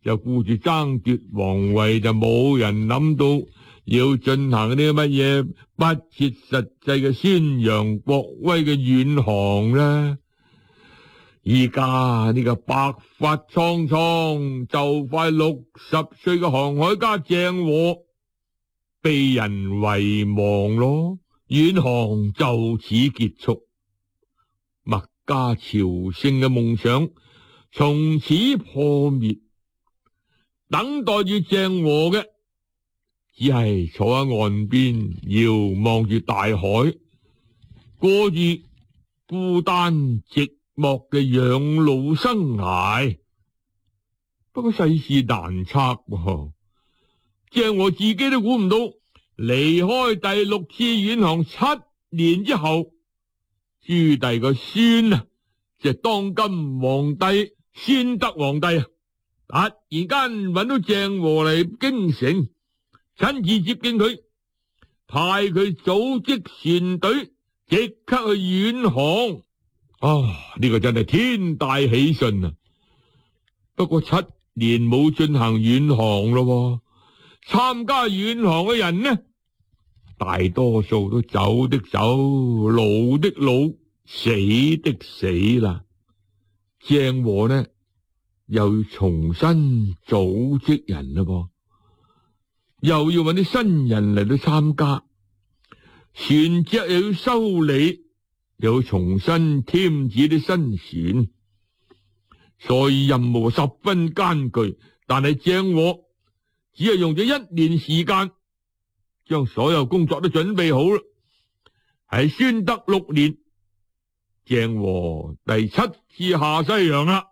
就顧住爭奪皇位，就冇人諗到要進行啲乜嘢不切實際嘅宣揚國威嘅遠航啦。依家呢個白髮蒼蒼就快60歲嘅航海家鄭和被人遺忘咯，遠航就此結束，墨家朝聖嘅夢想從此破滅。等待住鄭和嘅只係坐喺岸邊遙望住大海，過住孤單寂寞嘅養老生涯。不過世事難測喎，鄭和自己都估唔到，離開第6次遠航7年之後，朱棣個孫啊，即係當今皇帝宣德皇帝啊，突然間揾到鄭和嚟京城，親自接見佢，派佢組織船隊，即刻去遠航。呢個真係天大喜訊啊！不過7年冇進行遠航咯，參加遠航嘅人呢，大多數都走的走，老的老，死的死啦。鄭和呢，又要重新組織人啦噃，又要揾啲新人嚟到參加，船隻又要修理，又要重新添置啲新船，所以任務十分艱巨。但係鄭和只係用咗1年時間，將所有工作都準備好啦。喺宣德6年，鄭和第7次下西洋啦。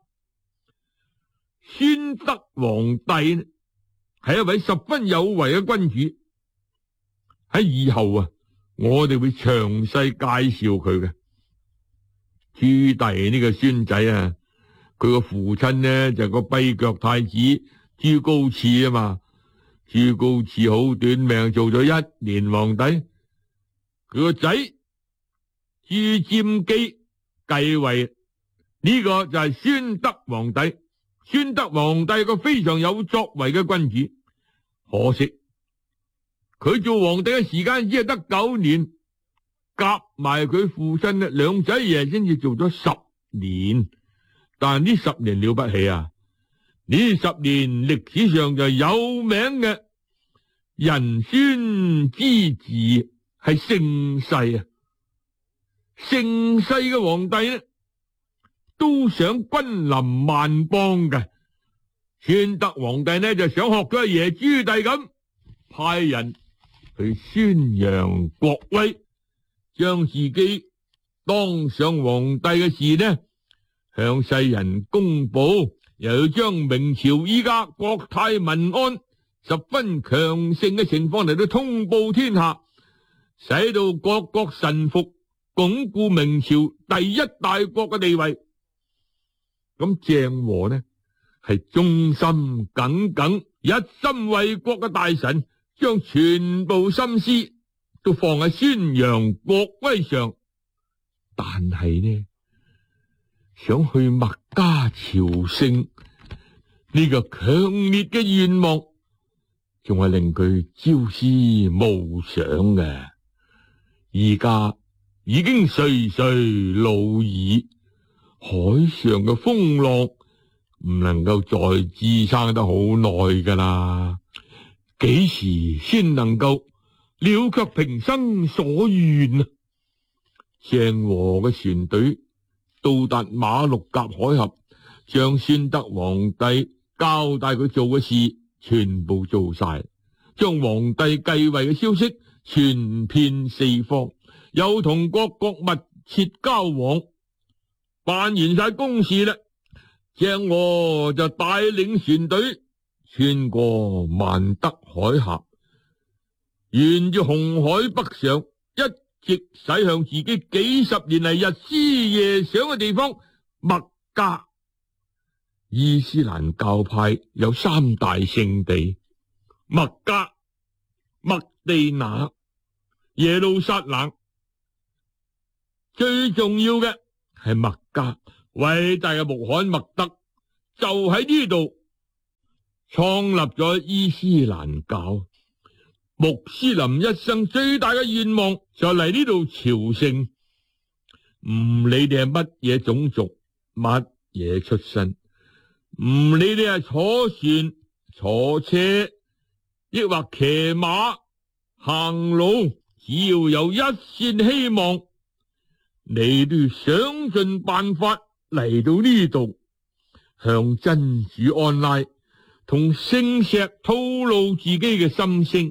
宣德皇帝呢，係一位十分有為嘅君主。喺以後啊，我哋會詳細介紹佢嘅。朱棣呢個孫仔啊，佢個父親呢就係個跛腳太子朱高熾啊嘛。朱高熾好短命，做咗1年皇帝。佢個仔朱瞻基繼位，呢個就係宣德皇帝。宣德皇帝係個非常有作為嘅君主，可惜佢做皇帝嘅時間只係得9年，夾埋佢父親嘅兩仔爺先至做咗10年。但係呢10年了不起啊！呢10年歷史上就有名嘅仁宣之治係盛世啊！盛世嘅皇帝呢，都想君臨萬邦嘅。宣德皇帝呢，就想學咗阿爺朱棣咁，派人去宣揚國威，將自己當上皇帝嘅事呢向世人公布，又要將明朝依家國泰民安十分強盛嘅情況嚟到通報天下，使到各國臣服，鞏固明朝第一大國嘅地位。咁鄭和呢，係忠心耿耿、一心為國嘅大臣，將全部心思都放喺宣揚國威上。但係呢，想去墨家朝聖呢個強烈嘅願望，仲係令佢朝思暮想嘅。而家已經歲歲老矣，海上嘅風浪唔能夠再支撐得好耐噶啦，幾時先能夠了卻平生所願啊？鄭和嘅船隊到達馬六甲海峽，將宣德皇帝交代佢做嘅事全部做晒，將皇帝繼位嘅消息傳遍四方，又同各國密切交往，辦完晒公事啦。鄭和就帶領船隊穿過萬德海峽，沿住紅海北上，一直駛向自己幾十年嚟日思夜想嘅地方墨家。伊斯蘭教派有3大聖地：墨家、麥地那、耶路撒冷。最重要嘅係墨家，偉大嘅穆罕默德就喺呢度。 創立咗伊斯蘭教。穆斯林一生最大嘅願望就嚟呢度朝聖，唔理你係乜嘢種族、乜嘢出身，唔理你係坐船、坐車，抑或騎馬、行路，只要有一線希望，你都要想盡辦法嚟到呢度，向真主安拉同聖石吐露自己嘅心聲。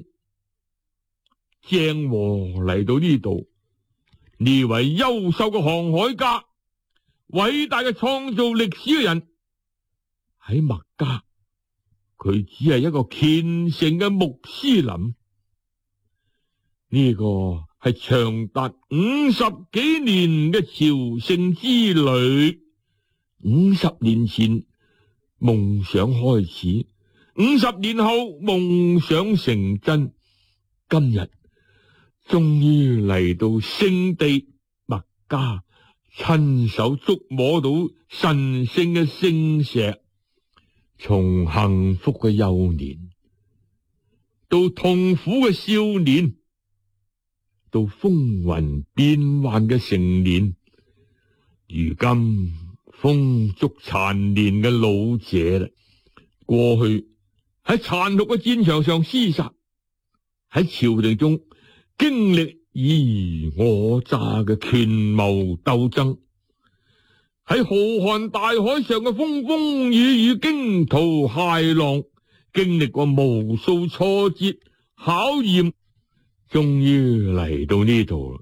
鄭和嚟到呢度，呢位優秀嘅航海家、偉大嘅創造歷史嘅人，喺麥加，佢只係一個虔誠嘅穆斯林。呢個係長達50幾年嘅朝聖之旅。50年前夢想開始，50年後夢想成真，今日終於嚟到聖地麥加，親手觸摸到神聖嘅聖石。從幸福嘅幼年到痛苦嘅少年，到風雲變幻嘅成年，如今風燭殘年嘅老者啦。過去喺殘酷嘅戰場上廝殺，喺朝廷中經歷以我詐嘅權謀鬥爭，喺浩瀚大海上嘅風風雨雨驚濤駭浪，經歷過無數挫折考驗，終於嚟到呢度。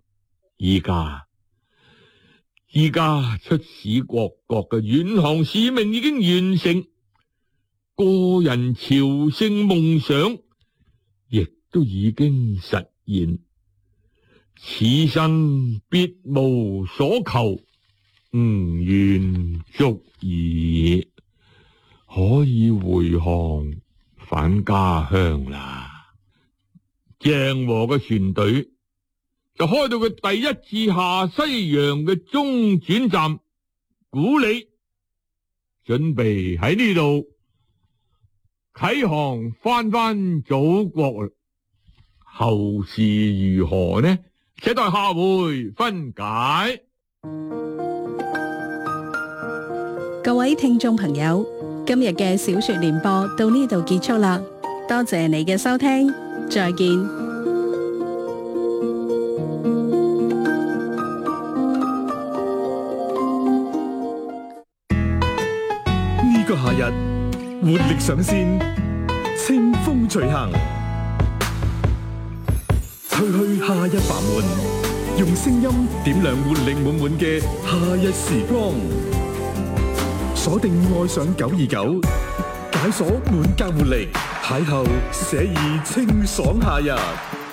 依家出使各國嘅遠航使命已經完成，個人朝聖夢想亦都已經實現，此生別無所求，吾願足矣，可以回航返家鄉啦。鄭和嘅船隊就開到佢第一次下西洋嘅中轉站古里，準備喺呢度啟航返祖國。後事如何呢？且待下回分解。 各位聽眾朋友，今日嘅小說聯播到呢度結束啦，多謝你嘅收聽，再見。 呢個夏日活力上線，清風隨行，吹去夏日煩悶，用聲音點亮活力滿滿嘅夏日時光。鎖定愛上929，解鎖滿格活力，邂逅寫意清爽夏日。